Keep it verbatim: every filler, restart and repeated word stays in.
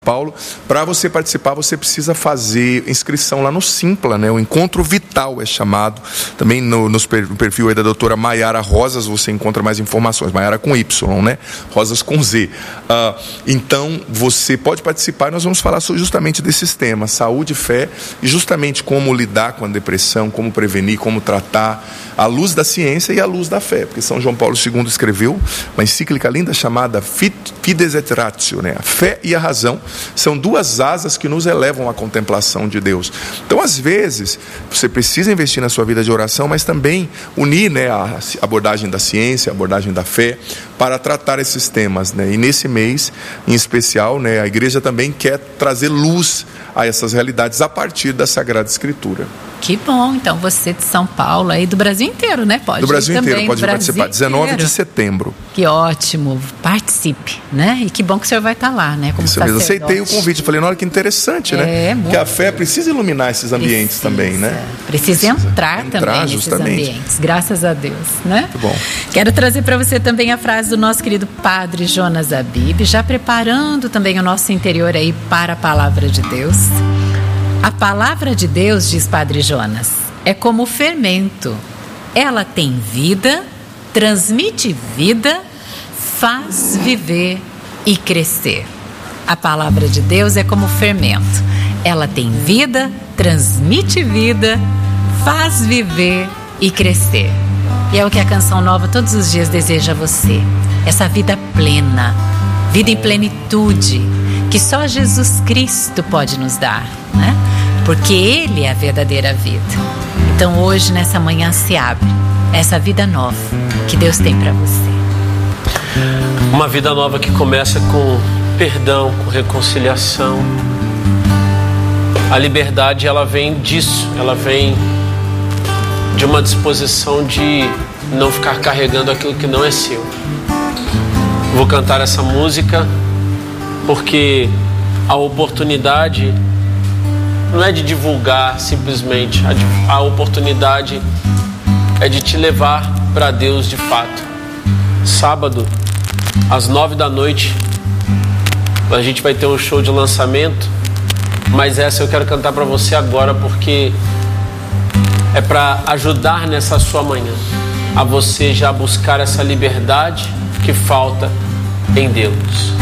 Paulo. Para você participar, você precisa fazer inscrição lá no Simpla, né? O Encontro Vital é chamado. Também no, no perfil aí da doutora Maiara Rosas você encontra mais informações. Maiara com Y, né? Rosas com Z. Uh, então, você pode participar e nós vamos falar justamente desses temas, saúde, fé, e justamente como lidar com a depressão, como prevenir, como tratar, à luz da ciência e à luz da fé. Porque São João Paulo segundo escreveu uma encíclica linda chamada Fides et Ratio, né? A fé e a razão são duas asas que nos elevam à contemplação de Deus. Então, às vezes, você precisa investir na sua vida de oração, mas também unir, né, a abordagem da ciência, a abordagem da fé, para tratar esses temas, né? E nesse mês, em especial, né, a igreja também quer trazer luz a essas realidades a partir da Sagrada Escritura. Que bom, então você de São Paulo aí, do Brasil inteiro, né? Pode do Brasil também, inteiro, pode participar, dezenove de setembro. Que ótimo, participe, né? E que bom que o senhor vai estar lá, né? Como Isso mesmo, aceitei o convite, falei, olha que interessante, né? É, muito. Que a fé precisa iluminar esses ambientes precisa, também, né? Precisa, precisa entrar, entrar também justamente. nesses ambientes, graças a Deus, né? Muito bom. Quero trazer para você também a frase do nosso querido Padre Jonas Abib, já preparando também o nosso interior aí para a Palavra de Deus. A Palavra de Deus, diz Padre Jonas, é como fermento. Ela tem vida, transmite vida, faz viver e crescer. A Palavra de Deus é como fermento. Ela tem vida, transmite vida, faz viver e crescer. E é o que a Canção Nova todos os dias deseja a você. Essa vida plena, vida em plenitude, que só Jesus Cristo pode nos dar, né? Porque Ele é a verdadeira vida. Então hoje, nessa manhã, se abre essa vida nova que Deus tem para você. Uma vida nova que começa com perdão, com reconciliação. A liberdade, ela vem disso, ela vem de uma disposição de não ficar carregando aquilo que não é seu. Vou cantar essa música porque a oportunidade não é de divulgar simplesmente, a, a oportunidade é de te levar para Deus de fato. Sábado, às nove da noite, a gente vai ter um show de lançamento, mas essa eu quero cantar para você agora porque é para ajudar nessa sua manhã, a você já buscar essa liberdade que falta em Deus.